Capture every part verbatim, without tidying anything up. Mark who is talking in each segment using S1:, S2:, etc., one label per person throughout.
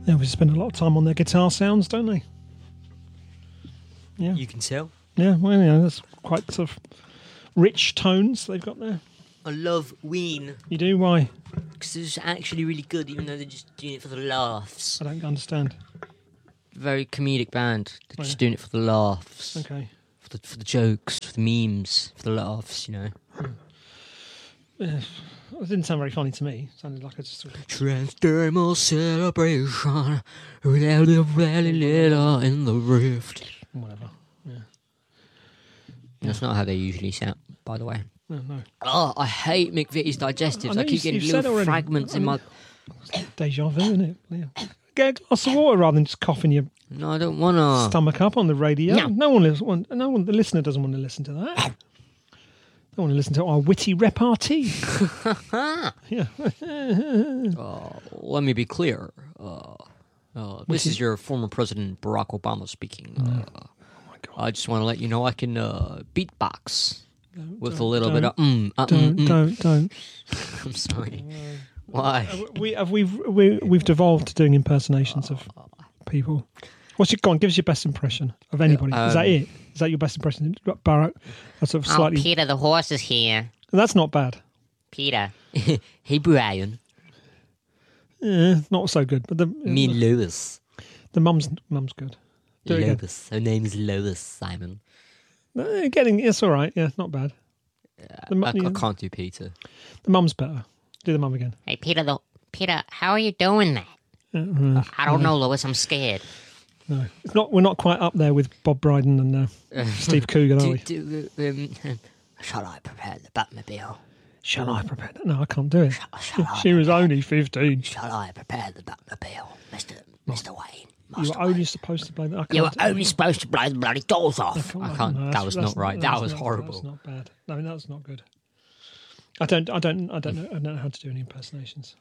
S1: They always spend a lot of time on their guitar sounds, don't they? Yeah.
S2: You can tell.
S1: Yeah, well, you know, that's quite sort of rich tones they've got there.
S2: I love Ween.
S1: You do? Why?
S2: Because it's actually really good, even though they're just doing it for the laughs.
S1: I don't understand.
S2: Very comedic band. They're
S1: Oh,
S2: just
S1: yeah.
S2: doing it for the laughs.
S1: Okay.
S2: For the, for the jokes, for the memes, for the laughs, you know.
S1: Yeah. It didn't sound very funny to me. It sounded like I just sort of...
S2: Transdermal celebration, really, really little in the rift.
S1: Whatever. Yeah.
S2: That's not how they usually sound, by the way.
S1: No, no.
S2: Oh, I hate McVitie's digestives.
S1: I
S2: I,
S1: know
S2: keep
S1: you-
S2: getting
S1: you've said
S2: little
S1: already.
S2: fragments
S1: I
S2: in
S1: mean-
S2: my...
S1: Deja vu, isn't it? Yeah. Get a glass of water rather than just coughing your
S2: No, I don't want to.
S1: stomach up on the radio.
S2: No.
S1: No one, lis- one, no one, the listener doesn't want to listen to that. They want to listen to our witty repartee. Yeah.
S2: Uh, let me be clear. Uh, uh, this is your former President Barack Obama speaking. Uh,
S1: Oh my God.
S2: I just want to let you know I can uh, beatbox with a
S1: don't-
S2: little bit of mm, uh,
S1: Don't,
S2: mm, mm.
S1: don't, don't.
S2: I'm sorry. Why?
S1: We have we've we, we've devolved to doing impersonations of people. What's your go on? Give us your best impression of anybody. is that
S2: Um,
S1: it? Is that your best impression, Barack? That's sort of
S3: Oh,
S1: slightly.
S3: Peter the horse is here.
S1: That's not bad.
S3: Peter.
S2: Hey, Brian.
S1: Yeah, not so good. But the
S2: Me and Lois.
S1: the mum's mum's good. Do it again.
S2: Lois. Her name is Lois, Simon.
S1: Uh, getting it's all right. Yeah, not bad. The, mu-
S2: I,
S1: yeah,
S2: I can't do Peter.
S1: the mum's better. Do the mum again.
S3: Hey, Peter the... Peter, how are you doing that?
S1: Uh, uh,
S3: I don't know, Lois. I'm scared.
S1: no, it's not. We're not quite up there with Bob Brydon and uh, Steve Coogan, are
S2: Do,
S1: we?
S2: do, um, shall I prepare the Batmobile?
S1: Shall I prepare? No, I can't do it.
S2: Shall I,
S1: She was only fifteen.
S2: shall I prepare the Batmobile, Mister Mister Wayne?
S1: You
S2: Master
S1: were only
S2: Wayne?
S1: supposed to play that. I can't
S2: You were
S1: do it.
S2: only supposed to blow the bloody doors off.
S1: Come
S2: I
S1: on,
S2: can't.
S1: no,
S2: that
S1: that's-
S2: was
S1: that's
S2: not right.
S1: that's
S2: That was
S1: not-
S2: horrible.
S1: That's not bad. I mean, that's not good. I don't. I don't. I don't know. I don't know how to do any impersonations.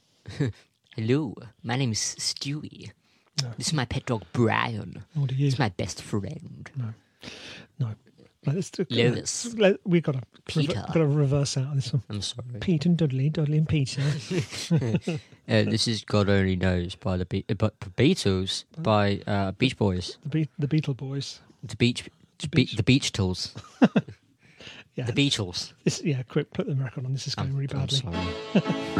S2: Hello, my name is Stewie.
S1: No.
S2: This is my pet dog Brian.
S1: Nor do you.
S2: He's my best friend.
S1: No. Let's do,
S2: Lois.
S1: Let, we've got to
S2: Peter.
S1: got to reverse out of this one.
S2: I'm sorry.
S1: Pete and Dudley, Dudley and Peter.
S2: Uh, this is God Only Knows by the Be- uh, but the Beatles by uh, Beach Boys.
S1: the Be- the Beetle Boys.
S2: The Beach. The,
S1: Beach-
S2: Be- the Beach Tools.
S1: Yeah.
S2: The Beatles.
S1: This, yeah. Quick, put the record on. This is going really
S2: I'm
S1: badly.
S2: sorry.